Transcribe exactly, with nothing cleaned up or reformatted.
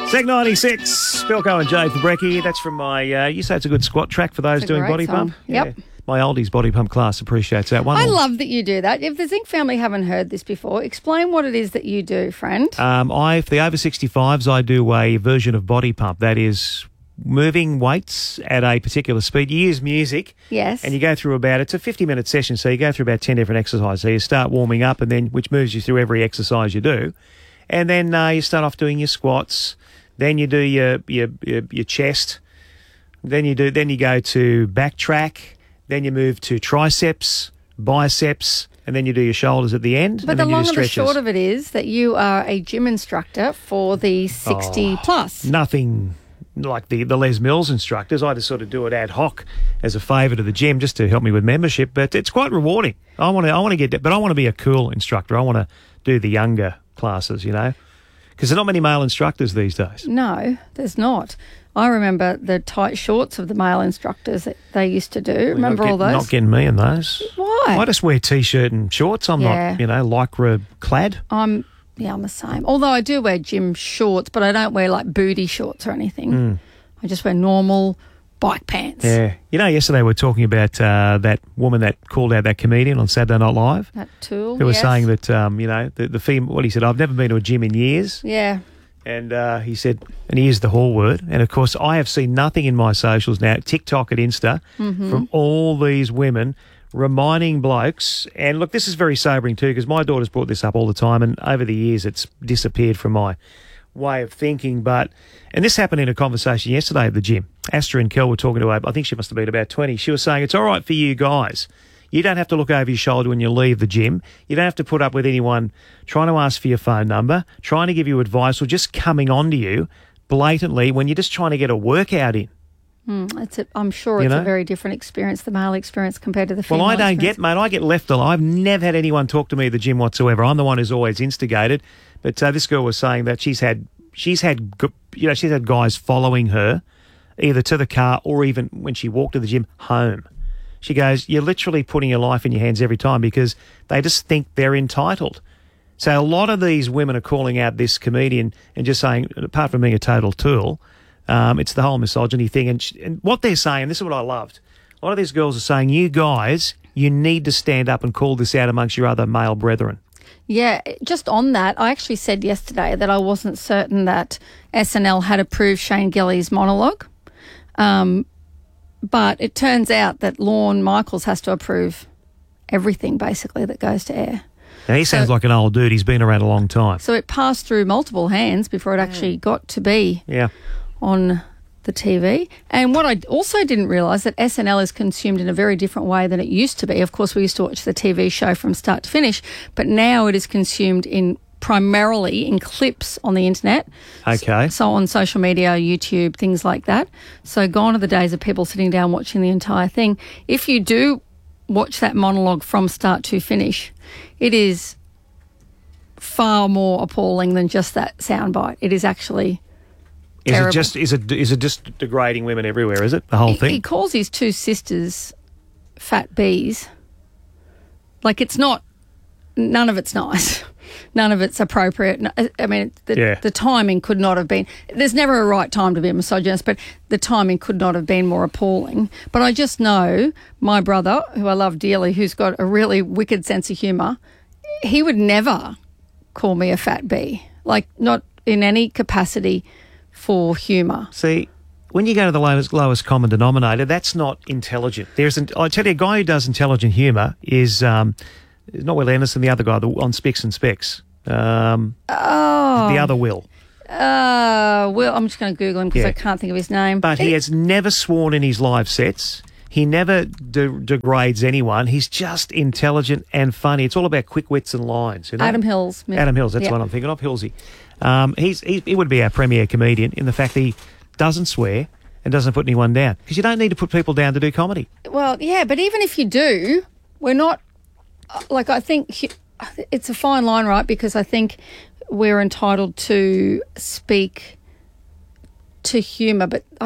Seg ninety-six, Philco and Jay for Brekkie. That's from my, uh, you say it's a good squat track for those It's a doing great body song. pump? Yep. Yeah. My oldies body pump class appreciates that one. I love that you do that. If the Zinc family haven't heard this before, explain what it is that you do, friend. Um, I, for the over sixty-fives, I do a version of body pump. That is moving weights at a particular speed. You use music. Yes. And you go through about, it's a fifty-minute session, so you go through about ten different exercises. So you start warming up, and then which moves you through every exercise you do. And then uh, you start off doing your squats. Then you do your, your your your chest. Then you do. Then you go to backtrack. Then you move to triceps, biceps, and then you do your shoulders at the end. But and the then you long do and the stretches. short of it is that you are a gym instructor for the sixty plus. Nothing like the, the Les Mills instructors. I just sort of do it ad hoc as a favour to the gym just to help me with membership. But it's quite rewarding. I want to I want to get that, but I want to be a cool instructor. I want to do the younger classes, you know, because there's not many male instructors these days. No, there's not. I remember the tight shorts of the male instructors that they used to do. Well, remember not all get- those? Not getting me in those. Why? I just wear T-shirt and shorts. I'm Yeah. not, you know, lycra clad. I'm yeah, I'm the same. Although I do wear gym shorts, but I don't wear like booty shorts or anything. I just wear normal bike pants. Yeah. You know, yesterday we were talking about uh, that woman that called out that comedian on Saturday Night Live. That tool. Who was yes. saying that, um, you know, the, the female, what he said, I've never been to a gym in years. Yeah. And uh, he said, and he used the whole word. And, of course, I have seen nothing in my socials now, TikTok and Insta, Mm-hmm. from all these women reminding blokes. And, look, this is very sobering too, because my daughter's brought this up all the time, and over the years it's disappeared from my way of thinking. But, and this happened in a conversation yesterday at the gym. Astra and Kel were talking to her, I think she must have been about twenty. She was saying, it's all right for you guys. You don't have to look over your shoulder when you leave the gym. You don't have to put up with anyone trying to ask for your phone number, trying to give you advice, or just coming on to you blatantly when you're just trying to get a workout in. Mm, it's a, I'm sure You it's know? a very different experience, the male experience compared to the female Well, I don't experience. get, mate. I get left alone. I've never had anyone talk to me at the gym whatsoever. I'm the one who's always instigated. But uh, this girl was saying that she's had, she's had, gu- you know, she's had guys following her either to the car or even when she walked to the gym home. She goes, you're literally putting your life in your hands every time because they just think they're entitled. So a lot of these women are calling out this comedian and just saying, apart from being a total tool, um, it's the whole misogyny thing. And, sh- and what they're saying, this is what I loved, a lot of these girls are saying, you guys, you need to stand up and call this out amongst your other male brethren. Yeah, just on that, I actually said yesterday that I wasn't certain that S N L had approved Shane Gelly's monologue. Um, but it turns out that Lorne Michaels has to approve everything, basically, that goes to air. Now, he sounds So- like an old dude. He's been around a long time. So it passed through multiple hands before it actually got to be Yeah. on the T V. And what I also didn't realise that S N L is consumed in a very different way than it used to be. Of course, we used to watch the T V show from start to finish, but now it is consumed in primarily in clips on the internet. Okay. So, so on social media, YouTube, things like that. So gone are the days of people sitting down watching the entire thing. If you do watch that monologue from start to finish, it is far more appalling than just that soundbite. It is actually Is terrible. it just is it is it just degrading women everywhere? Is it the whole He, thing? he calls his two sisters fat bees. Like, it's not, none of it's nice. None of it's appropriate. No- I mean, the, Yeah. the timing could not have been, there's never a right time to be a misogynist, but the timing could not have been more appalling. But I just know my brother, who I love dearly, who's got a really wicked sense of humour, he would never call me a fat bee. Like, not in any capacity for humour. See, when you go to the lowest, lowest common denominator, that's not intelligent. There's an, I tell you, a guy who does intelligent humour is um, not Will Anderson, the other guy the, on Spicks and Specs. Um, Oh. the other Will. Uh, well, I'm just going to Google him because Yeah. I can't think of his name. But he has never sworn in his live sets. He never de- degrades anyone. He's just intelligent and funny. It's all about quick wits and lines. You know? Adam Hills. Adam Hills, that's Yep. what I'm thinking of, Hillsy. Um, he's, he, he would be our premier comedian in the fact that he doesn't swear and doesn't put anyone down. Because you don't need to put people down to do comedy. Well, yeah, but even if you do, we're not, like, I think hu- it's a fine line, right? Because I think we're entitled to speak to humour, but I